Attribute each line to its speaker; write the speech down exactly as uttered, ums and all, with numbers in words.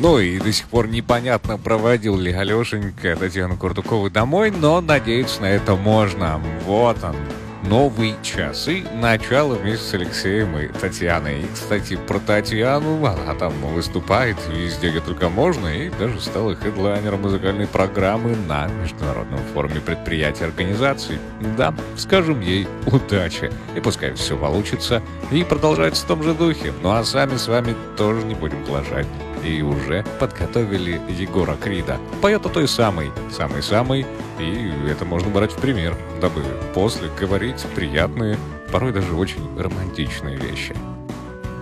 Speaker 1: Ну и до сих пор непонятно, проводил ли Алешенька Татьяну Курдукову домой, но надеяться на это можно. Вот он, новый час и начало вместе с Алексеем и Татьяной. И, кстати, про Татьяну, она там выступает везде, где только можно, и даже стала хедлайнером музыкальной программы на Международном форуме предприятий и организаций. Да, скажем ей удачи, и пускай все получится и продолжается в том же духе. Ну а сами с вами тоже не будем плажать. И уже подготовили Егора Крида. Поет о той самой, самой-самой, и это можно брать в пример, дабы после говорить приятные, порой даже очень романтичные вещи.